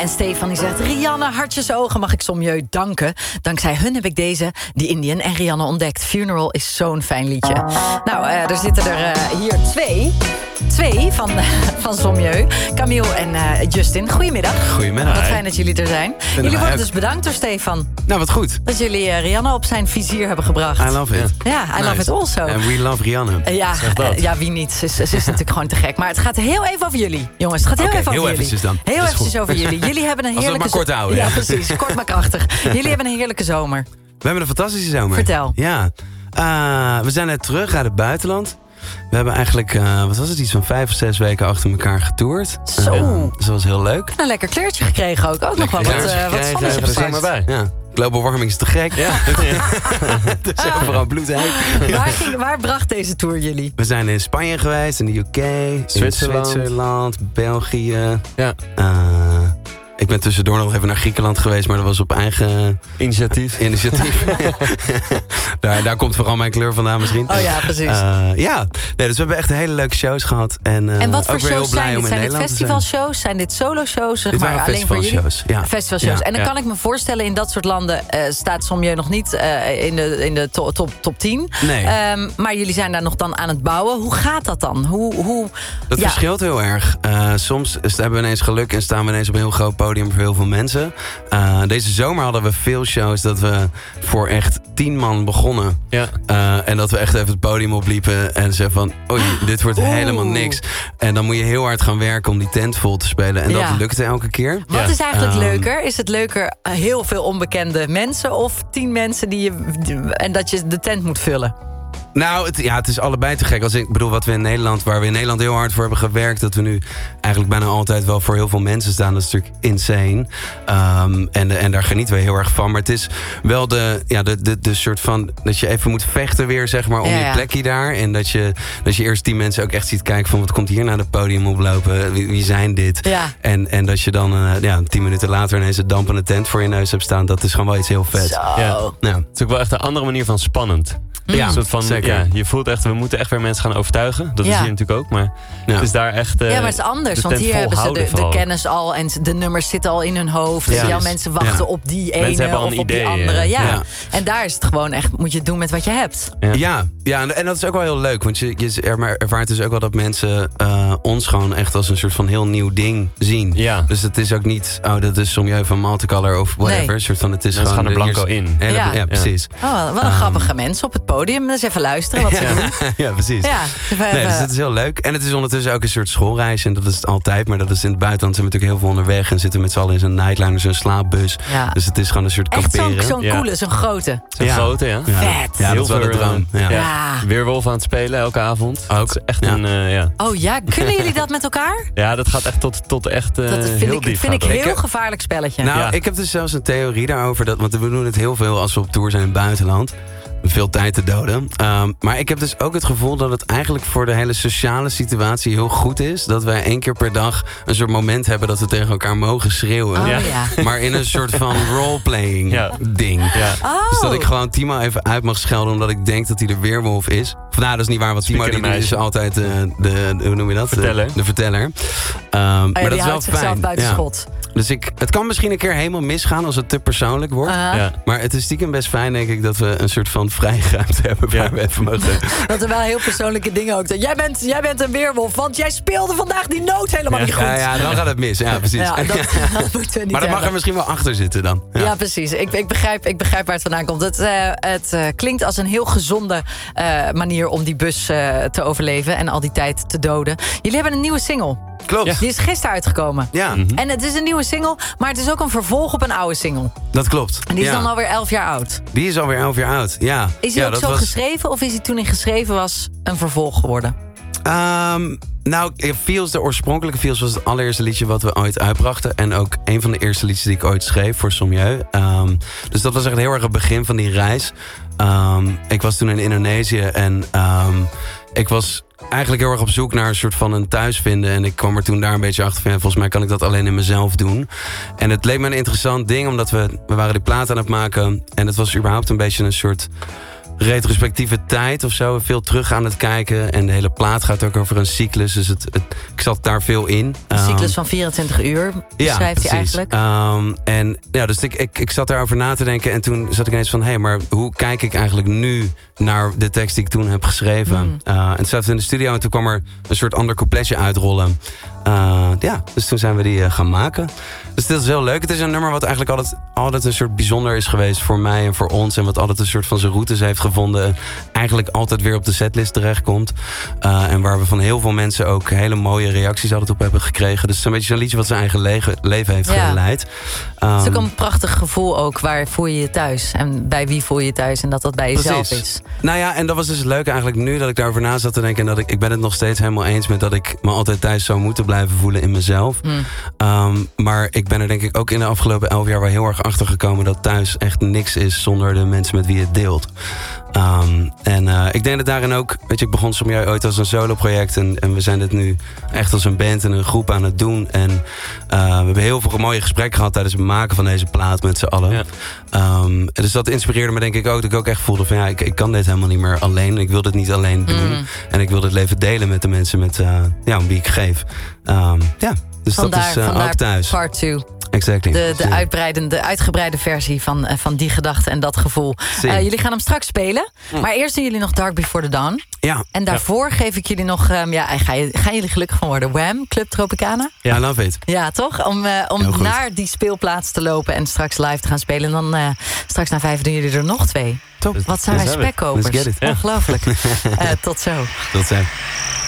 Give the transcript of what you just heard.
En Stefan die zegt, Rianne, hartjes ogen, mag ik Somjeu danken. Dankzij hun heb ik deze, die Indian en Rianne ontdekt. Funeral is zo'n fijn liedje. Nou, er zitten er hier twee van Somjeu. Camille en Justin. Goedemiddag. Goedemiddag. Wat fijn dat jullie er zijn. Jullie worden dus bedankt door Stefan. Nou, wat goed. Dat jullie Rianne op zijn vizier hebben gebracht. I love it. Ja, I love it also. And we love Rianne. Ja, wie niet? Ze is natuurlijk gewoon te gek. Maar het gaat heel even over jullie, jongens. Het gaat heel even over jullie. Eventjes dan. Heel eventjes over jullie. Jullie hebben een heerlijke... Als we het maar kort houden. Ja, precies. Kort maar krachtig. Jullie hebben een heerlijke zomer. We hebben een fantastische zomer. Vertel. Ja. We zijn net terug uit het buitenland. We hebben eigenlijk, iets van 5 of 6 weken achter elkaar getoerd. Zo. Dus dat was heel leuk. Een lekker kleurtje gekregen ook. Ook nog wel wat zonnetje gepakt. bij. Ja. Global warming is te gek. Ja. Het is overal bloedheet. Waar bracht deze tour jullie? We zijn in Spanje geweest, in de UK, Zwitserland, België. Ja. Ik ben tussendoor nog even naar Griekenland geweest, maar dat was op eigen initiatief. Daar komt vooral mijn kleur vandaan misschien. Oh ja, precies. Dus we hebben echt hele leuke shows gehad. En wat voor ook weer shows heel blij zijn om dit? in Zijn dit Nederland festivalshows? Zijn dit solo-shows? Dit waren alleen voor jullie? Festivalshows. Ja. En dan kan ik me voorstellen, in dat soort landen staat Somjeu nog niet in de top 10. Nee. Maar jullie zijn daar nog dan aan het bouwen. Hoe gaat dat dan? Dat verschilt heel erg. Soms hebben we ineens geluk en staan we ineens op een heel groot podium voor heel veel mensen. Deze zomer hadden we veel shows dat we voor echt 10 man begonnen. Ja. En dat we echt even het podium opliepen en zeggen van, oei, dit wordt helemaal niks. En dan moet je heel hard gaan werken om die tent vol te spelen. En dat lukte elke keer. Wat is eigenlijk leuker? Is het leuker heel veel onbekende mensen of 10 mensen en dat je de tent moet vullen? Nou, het is allebei te gek. Ik bedoel, waar we in Nederland heel hard voor hebben gewerkt, dat we nu eigenlijk bijna altijd wel voor heel veel mensen staan. Dat is natuurlijk insane. En daar genieten we heel erg van. Maar het is wel de soort van, dat je even moet vechten weer, zeg maar, om je plekje daar. En dat je eerst die mensen ook echt ziet kijken van, wat komt hier naar het podium oplopen? Wie zijn dit? Ja. En dat je dan 10 minuten later ineens een dampende tent voor je neus hebt staan. Dat is gewoon wel iets heel vet. Ja. Het is ook wel echt een andere manier van spannend. Ja, een soort van, je voelt echt, we moeten echt weer mensen gaan overtuigen. Dat is hier natuurlijk ook, maar het is daar echt... maar het is anders, want hier hebben ze de kennis al en de nummers zitten al in hun hoofd. Dus jouw mensen wachten op die ene of op die andere. Ja. En daar is het gewoon echt, moet je het doen met wat je hebt. Ja, en dat is ook wel heel leuk, want je ervaart dus ook wel dat mensen ons gewoon echt als een soort van heel nieuw ding zien. Ja. Dus het is ook niet, dat is Somjeu van Multicolor of whatever. Nee. Soort van, het is gewoon gaan er blanco in. Ja, precies. Oh, wat een grappige mensen op het podium. Dus even luisteren wat ze doen. Ja, precies. Ja, dus dat is heel leuk. En het is ondertussen ook een soort schoolreis. En dat is het altijd. Maar dat is in het buitenland zijn we natuurlijk heel veel onderweg. En zitten met z'n allen in zo'n nightliner, zo'n slaapbus. Ja. Dus het is gewoon een soort kamperen. Echt zo'n coole, zo'n grote. Zo'n grote, ja. Vet. Ja, dat is wel de droom. Weerwolf aan het spelen, elke avond. Ook. Dat is echt een... Oh ja, kunnen jullie dat met elkaar? Ja, dat gaat echt tot echt heel diep. Dat vind ik heel gevaarlijk spelletje. Nou, ik heb dus zelfs een theorie daarover. Want we doen het heel veel als we op tour zijn in het buitenland. Veel tijd te doden. Maar ik heb dus ook het gevoel dat het eigenlijk voor de hele sociale situatie heel goed is. Dat wij 1 keer per dag een soort moment hebben dat we tegen elkaar mogen schreeuwen. Maar in een soort van roleplaying ding. Ja. Dus dat ik gewoon Timo even uit mag schelden omdat ik denk dat hij de weerwolf is. Dat is niet waar, want Timo die is altijd hoe noem je dat? De verteller. Maar dat is wel fijn. Buiten schot. Dus het kan misschien een keer helemaal misgaan als het te persoonlijk wordt. Maar het is stiekem best fijn, denk ik, dat we een soort van vrije ruimte hebben waar we even mogen. Dat er wel heel persoonlijke dingen ook. Jij bent een weerwolf, want jij speelde vandaag die noot helemaal niet goed. Ja, dan gaat het mis. Ja, precies. Ja, dat moeten we niet maar dat mag er misschien wel achter zitten dan. Ja, precies. Ik begrijp waar het vandaan komt. Het klinkt als een heel gezonde manier om die bus te overleven en al die tijd te doden. Jullie hebben een nieuwe single. Klopt. Ja. Die is gisteren uitgekomen. Ja. En het is een nieuwe single, maar het is ook een vervolg op een oude single. Dat klopt. En die is dan alweer 11 jaar oud. Die is alweer 11 jaar oud, ja. Is die ook zo geschreven of is hij toen hij geschreven was een vervolg geworden? Feels, de oorspronkelijke Feels was het allereerste liedje wat we ooit uitbrachten. En ook een van de eerste liedjes die ik ooit schreef voor Somjeu. Dus dat was echt heel erg het begin van die reis. Ik was toen in Indonesië en ik was eigenlijk heel erg op zoek naar een soort van een thuis vinden. En ik kwam er toen daar een beetje achter van, volgens mij kan ik dat alleen in mezelf doen. En het leek me een interessant ding, omdat we waren die plaat aan het maken. En het was überhaupt een beetje een soort retrospectieve tijd of zo. Veel terug aan het kijken. En de hele plaat gaat ook over een cyclus. Dus ik zat daar veel in. Een cyclus van 24 uur beschrijft hij eigenlijk. En ja, dus ik zat daarover na te denken. En toen zat ik ineens van... maar hoe kijk ik eigenlijk nu naar de tekst die ik toen heb geschreven? En toen zaten we in de studio en toen kwam er een soort ander coupletje uitrollen. Dus toen zijn we die gaan maken. Dus dit is heel leuk. Het is een nummer wat eigenlijk altijd een soort bijzonder is geweest voor mij en voor ons. En wat altijd een soort van zijn routes heeft gevonden. Eigenlijk altijd weer op de setlist terechtkomt. En waar we van heel veel mensen ook hele mooie reacties altijd op hebben gekregen. Dus het is een beetje zo'n liedje wat zijn eigen leven heeft geleid. Het is ook een prachtig gevoel ook. Waar voel je je thuis? En bij wie voel je je thuis? En dat bij jezelf is. Nou ja, en dat was dus het leuke eigenlijk nu dat ik daarover na zat te denken. En dat ik ben het nog steeds helemaal eens met dat ik me altijd thuis zou moeten blijven voelen in mezelf. Maar ik ben er denk ik ook in de afgelopen 11 jaar wel heel erg achter gekomen dat thuis echt niks is zonder de mensen met wie je het deelt. Ik denk dat daarin ook, weet je, ik begon Somjeu ooit als een solo-project en we zijn dit nu echt als een band en een groep aan het doen. En we hebben heel veel mooie gesprekken gehad tijdens het maken van deze plaat met z'n allen. Ja. Dus dat inspireerde me denk ik ook, dat ik ook echt voelde van ik kan dit helemaal niet meer alleen. Ik wil dit niet alleen doen. En ik wil dit leven delen met de mensen om wie ik geef. Dus vandaar, dat is ook thuis. Part 2. Exactly. De uitgebreide versie van die gedachte en dat gevoel. Jullie gaan hem straks spelen. Maar eerst doen jullie nog Dark Before the Dawn. Ja. En daarvoor geef ik jullie nog... gaan jullie gelukkig van worden? Wham! Club Tropicana? Ja, love it. Ja, toch? Om naar die speelplaats te lopen en straks live te gaan spelen. En dan straks na 5 doen jullie er nog 2. Top. Wat zijn wij spekkopers. Let's get it. Ongelooflijk. Tot zo. Tot zo.